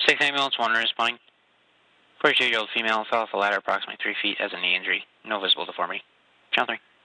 6 ambulance, 1 responding. 42-year-old female fell off a ladder approximately 3 feet, has a knee injury. No visible deformity. Channel 3.